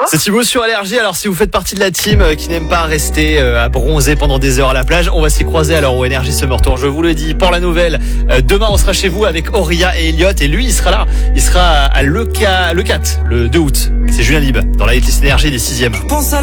C'est Thibaut sur Allergie. Alors si vous faites partie de la team qui n'aime pas rester à bronzer pendant des heures à la plage, on va s'y croiser alors au Énergie Summer Tour. Je vous le dis, pour la nouvelle, demain on sera chez vous avec Auria et Elliot, et lui il sera là. Il sera à Le 4, le 2 août. C'est Julien Lieb dans la hitlist Énergie des 6e.